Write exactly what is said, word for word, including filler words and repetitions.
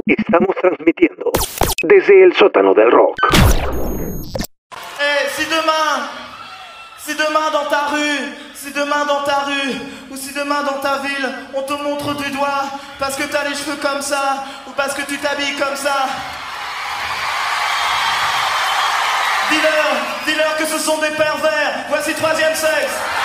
Estamos transmitiendo desde el sótano del rock. Eh, si demain, si demain dans ta rue, si demain dans ta rue, ou si demain dans ta ville, on te montre du doigt parce que t'as les cheveux comme ça, ou parce que tu t'habilles comme ça, dis-leur, dis-leur que ce sont des pervers. Voici Troisième Sexe.